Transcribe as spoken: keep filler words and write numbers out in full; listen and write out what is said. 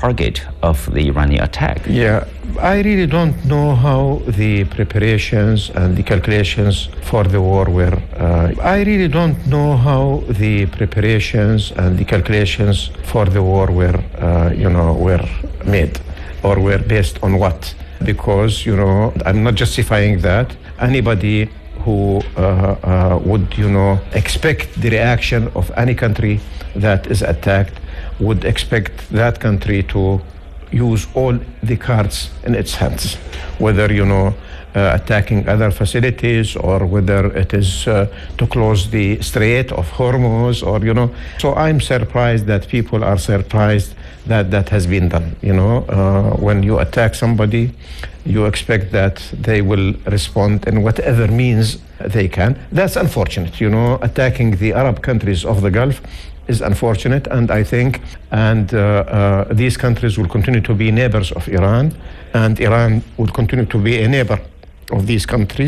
target of the Iranian attack. Yeah, I really don't know how the preparations and the calculations for the war were. Uh, I really don't know how the preparations and the calculations for the war were, uh, you know, were made or were based on what. Because, you know, I'm not justifying that. Anybody who uh, uh, would, you know, expect the reaction of any country that is attacked would expect that country to use all the cards in its hands, whether, you know, uh, attacking other facilities or whether it is uh, to close the Strait of Hormuz or, you know. So I'm surprised that people are surprised that that has been done. You know, uh, when you attack somebody, you expect that they will respond in whatever means they can. That's unfortunate, you know, attacking the Arab countries of the Gulf is unfortunate, and I think, and uh, uh, these countries will continue to be neighbors of Iran, and Iran will continue to be a neighbor of these countries.